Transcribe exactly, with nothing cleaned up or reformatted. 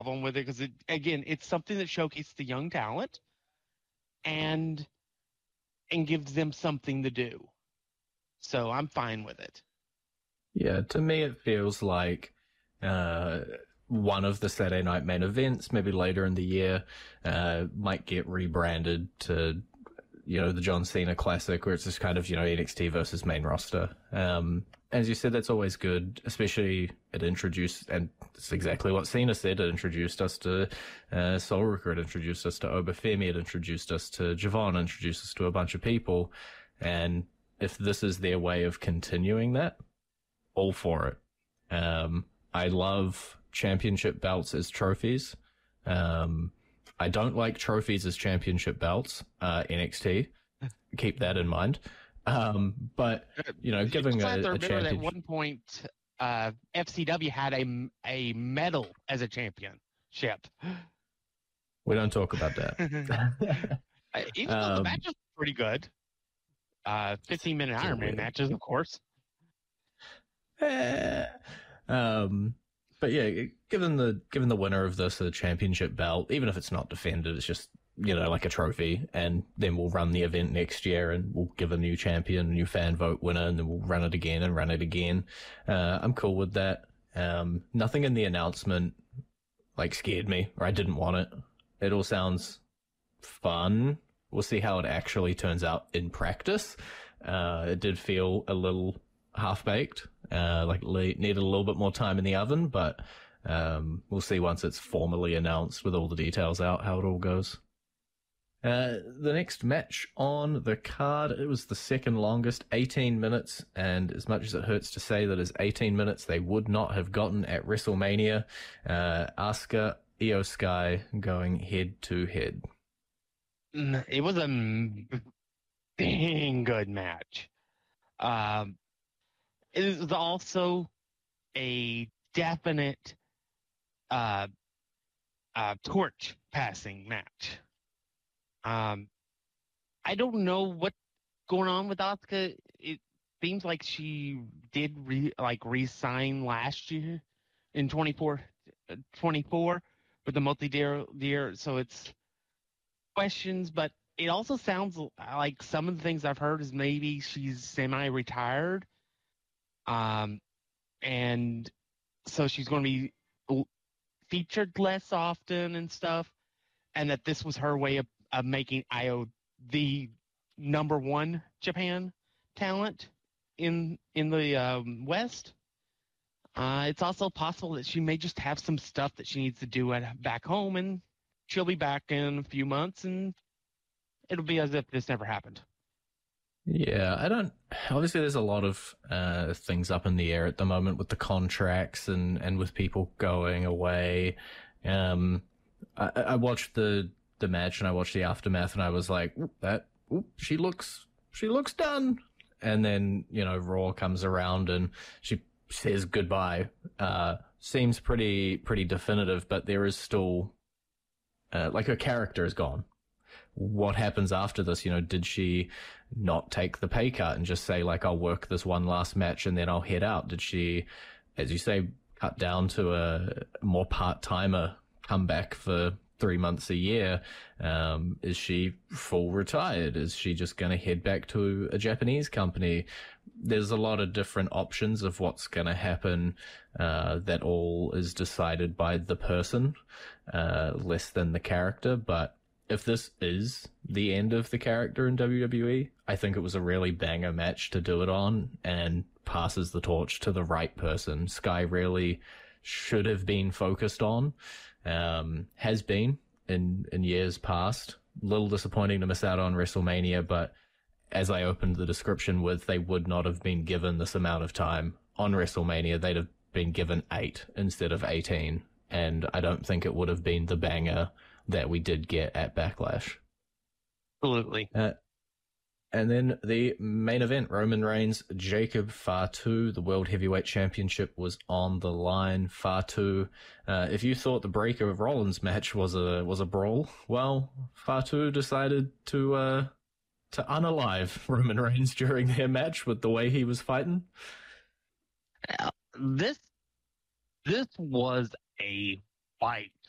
problem with it because, it, again, it's something that showcases the young talent and and gives them something to do. So I'm fine with it. Yeah, to me it feels like uh, one of the Saturday night main events, maybe later in the year, uh, might get rebranded to, you know, the John Cena Classic, where it's just kind of, you know, N X T versus main roster. Um, as you said, that's always good, especially it introduced, and it's exactly what Cena said, it introduced us to uh, Soul Rooker, it introduced us to Obafemi, it introduced us to Javon, it introduced us to a bunch of people. And if this is their way of continuing that, all for it. Um, I love championship belts as trophies. Um, I don't like trophies as championship belts, uh, N X T. Keep that in mind. Um, but, you know, giving You a, have to a remember championship... that at one point, uh, F C W had a, a medal as a championship. We don't talk about that. Even though the match was pretty good. Uh, fifteen-minute Iron Man matches, of course. um, but yeah, given the given the winner of this a championship belt, even if it's not defended, it's just, you know, like a trophy, and then we'll run the event next year and we'll give a new champion, a new fan vote winner, and then we'll run it again and run it again. Uh, I'm cool with that. Um, nothing in the announcement like scared me, or I didn't want it. It all sounds fun. We'll see how it actually turns out in practice. Uh, it did feel a little half-baked, uh, like le- needed a little bit more time in the oven, but um, we'll see once it's formally announced with all the details out how it all goes. Uh, the next match on the card, it was the second longest, eighteen minutes, and as much as it hurts to say that it's eighteen minutes they would not have gotten at WrestleMania, uh, Asuka, Io Sky going head-to-head. It was a dang good match. Um, it was also a definite uh, uh, torch passing match. Um, I don't know what's going on with Asuka. It seems like she did re, like re-sign last year in twenty-four, twenty-four with the multi-year year, so it's questions, but it also sounds like some of the things I've heard is maybe she's semi-retired, um, and so she's going to be featured less often and stuff, and that this was her way of, of making Io the number one Japan talent in in the um, West. Uh, it's also possible that she may just have some stuff that she needs to do at back home, and she'll be back in a few months, and it'll be as if this never happened. Yeah, I don't... Obviously, there's a lot of uh, things up in the air at the moment with the contracts and, and with people going away. Um, I, I watched the, the match and I watched the aftermath, and I was like, that oop, she looks she looks done. And then, you know, Raw comes around and she says goodbye. Uh, seems pretty pretty definitive, but there is still... Uh, like her character is gone. What happens after this? You know, did she not take the pay cut and just say, like, I'll work this one last match and then I'll head out? Did she, as you say, cut down to a more part-timer comeback for three months a year? Um, is she full retired? Is she just going to head back to a Japanese company? There's a lot of different options of what's going to happen. Uh, that all is decided by the person, uh, less than the character. But if this is the end of the character in W W E, I think it was a really banger match to do it on and passes the torch to the right person. Sky really should have been focused on, um, has been in, in years past. A little disappointing to miss out on WrestleMania, but as I opened the description with, they would not have been given this amount of time on WrestleMania. They'd have been given eight instead of eighteen, and I don't think it would have been the banger that we did get at Backlash. Absolutely. Uh, and then the main event, Roman Reigns, Jacob Fatu, the World Heavyweight Championship was on the line. Fatu, uh, if you thought the Breaker Rollins match was a was a brawl, well, Fatu decided to uh, to unalive Roman Reigns during their match with the way he was fighting. This this was a fight